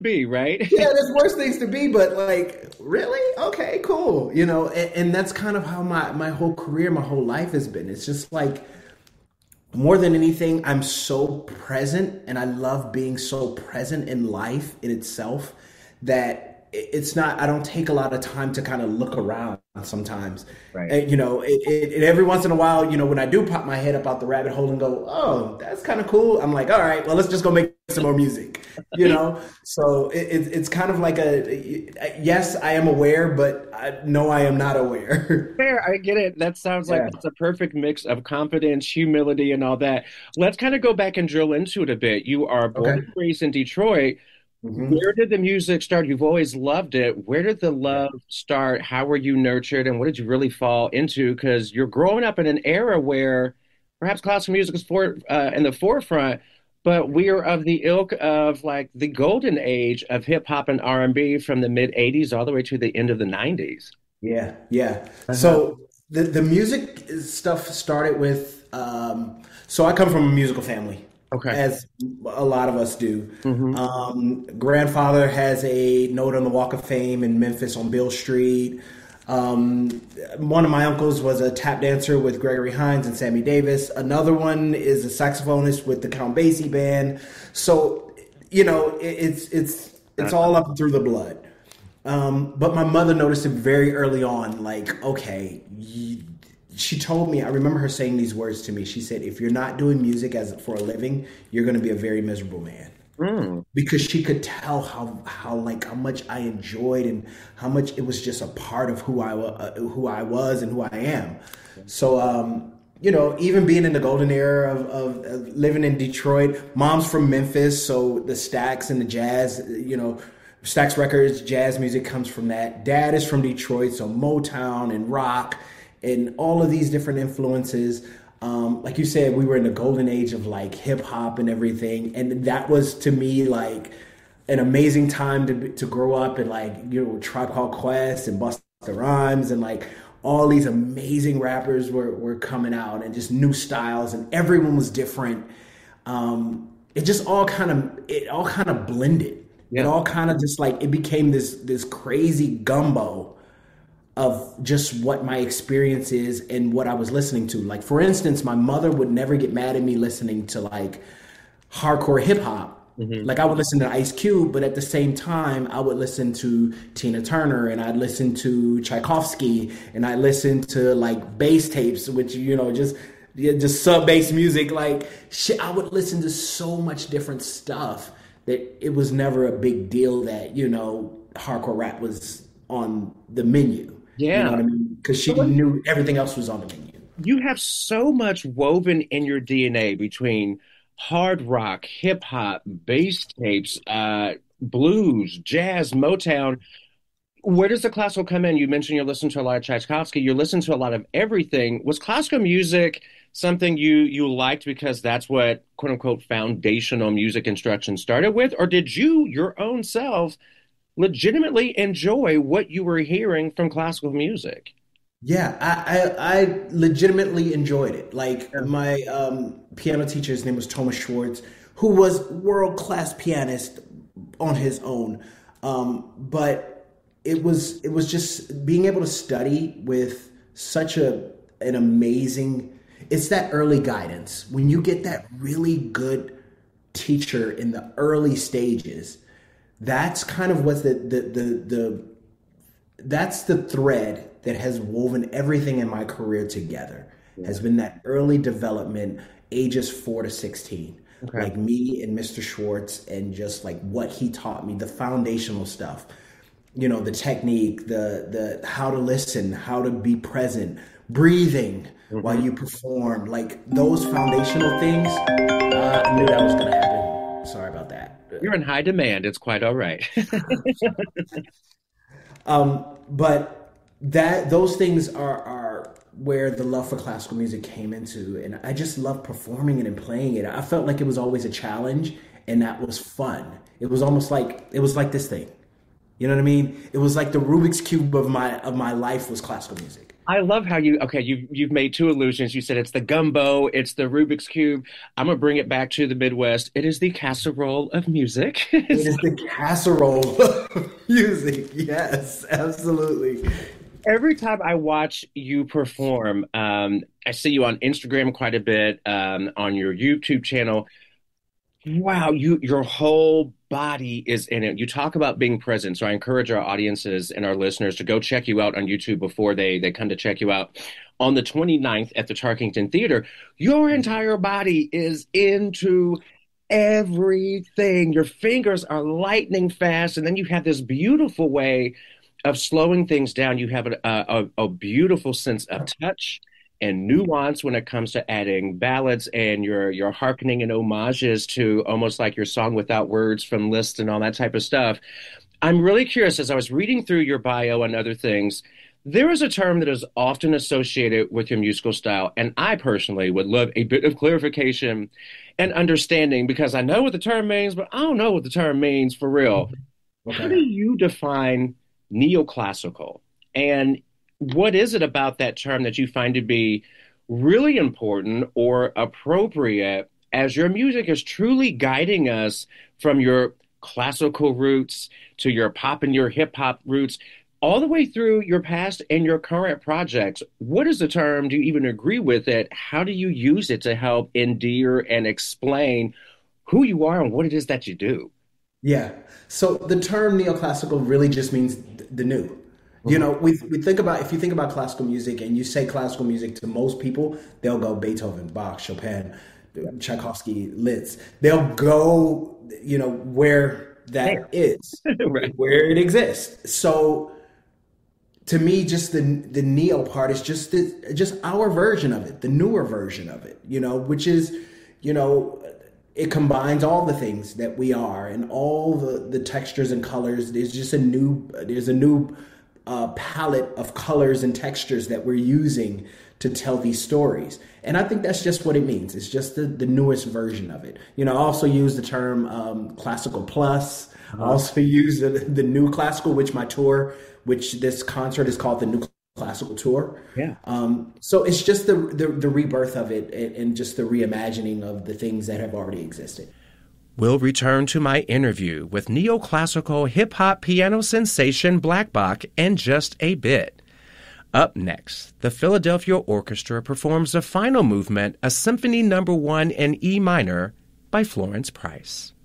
be, right? Yeah, there's worse things to be, but like, really? Okay, cool. And that's kind of how my whole career, my whole life has been. It's just like more than anything, I'm so present and I love being so present in life in itself that it's not, I don't take a lot of time to kind of look around sometimes. Right. And, every once in a while, when I do pop my head up out the rabbit hole and go, oh, that's kind of cool. I'm like, all right, well, let's just go make some more music, So it's kind of like yes, I am aware, but no, I am not aware. Fair, I get it. That sounds like Yeah. it's a perfect mix of confidence, humility, and all that. Let's kind of go back and drill into it a bit. You are born Okay. and raised in Detroit. hmm Where did the music start? You've always loved it. Where did the Yeah. love start? How were you nurtured? And what did you really fall into? Because you're growing up in an era where perhaps classical music is in the forefront, but we are of the ilk of like the golden age of hip hop and R&B from the mid 80s all the way to the end of the 90s. Yeah, yeah. Uh-huh. So the music stuff started with so I come from a musical family, Okay. as a lot of us do. Hmm. Grandfather has a note on the Walk of Fame in Memphis on Bill Street. Um, One of my uncles was a tap dancer with Gregory Hines and Sammy Davis. Another one is a saxophonist with the Count Basie band. So, it's all up through the blood. But my mother noticed it very early on, like, okay, she told me, I remember her saying these words to me. She said, if you're not doing music as for a living, you're going to be a very miserable man. Mm. Because she could tell how much I enjoyed and how much it was just a part of who I was and who I am. So, even being in the golden era of living in Detroit, mom's from Memphis, so the Stax and the jazz, Stax Records, jazz music comes from that. Dad is from Detroit, so Motown and rock and all of these different influences. Like you said, we were in the golden age of like hip hop and everything, and that was to me like an amazing time to grow up and like Tribe Called Quest and Busta Rhymes and like all these amazing rappers were coming out and just new styles and everyone was different. It all kind of blended. It Yeah. all kind of just like it became this crazy gumbo of just what my experience is and what I was listening to. Like for instance, my mother would never get mad at me listening to like hardcore hip hop. Hmm. Like I would listen to Ice Cube, but at the same time, I would listen to Tina Turner and I'd listen to Tchaikovsky and I listened to like bass tapes, which just sub bass music. Like shit, I would listen to so much different stuff that it was never a big deal that hardcore rap was on the menu. You know Yeah. what I mean? Because she So what knew everything else was on the menu. you have so much woven in your DNA between hard rock, hip hop, bass tapes, blues, jazz, Motown. Where does the classical come in? You mentioned you listen to a lot of Tchaikovsky. You listen to a lot of everything. Was classical music something you liked because that's what quote unquote foundational music instruction started with, or did you your own self legitimately enjoy what you were hearing from classical music? Yeah, I legitimately enjoyed it. Like Yeah. my piano teacher, his name was Thomas Schwartz, who was world class pianist on his own. But it was just being able to study with such an amazing. It's that early guidance when you get that really good teacher in the early stages. That's kind of what's the that's the thread that has woven everything in my career together Yeah. has been that early development ages 4 to 16, Okay. like me and Mr. Schwartz and just like what he taught me, the foundational stuff, the technique, the how to listen, how to be present, breathing while Hmm. you perform, like those foundational things. I knew that was going to happen. Sorry about that. You're in high demand. It's quite all right. But those things are where the love for classical music came into, and I just love performing it and playing it. I felt like it was always a challenge, and that was fun. It was almost like it was like this thing, You know what I mean? It was like the Rubik's Cube of my life was classical music. I love how you've made two allusions. You said it's the gumbo, it's the Rubik's Cube. I'm gonna bring it back to the Midwest. It is the casserole of music. It is the casserole of music. Yes, absolutely. Every time I watch you perform, I see you on Instagram quite a bit, on your YouTube channel. Wow, your whole body is in it. You talk about being present, so I encourage our audiences and our listeners to go check you out on YouTube before they come to check you out. On the 29th at the Tarkington Theater, your entire body is into everything. Your fingers are lightning fast, and then you have this beautiful way of slowing things down. You have a beautiful sense of touch and nuance when it comes to adding ballads, and you're hearkening and homages to almost like your song without words from Liszt and all that type of stuff. I'm really curious, as I was reading through your bio and other things, there is a term that is often associated with your musical style, and I personally would love a bit of clarification and understanding, because I know what the term means, but I don't know what the term means for real. How do Okay. you define neoclassical? And what is it about that term that you find to be really important or appropriate as your music is truly guiding us from your classical roots to your pop and your hip hop roots, all the way through your past and your current projects? What is the term? Do you even agree with it? How do you use it to help endear and explain who you are and what it is that you do? Yeah. So the term neoclassical really just means the new. You Mhm. know, we think about, if you think about classical music and you say classical music to most people, they'll go Beethoven, Bach, Chopin, Tchaikovsky, Liszt. They'll go, where that There. is, Right. where it exists. So to me, just the neo part is just our version of it, the newer version of it, which is, you know, it combines all the things that we are and all the textures and colors. There's a new palette of colors and textures that we're using to tell these stories. And I think that's just what it means. It's just the newest version of it. I also use the term classical plus. I Uh-huh. also use the new classical, which this concert is called the New Classical Tour. Yeah. So it's just the rebirth of it, and just the reimagining of the things that have already existed. We'll return to my interview with neoclassical hip-hop piano sensation Black Bach in just a bit. Up next, the Philadelphia Orchestra performs the final movement, a Symphony No. 1 in E minor by Florence Price.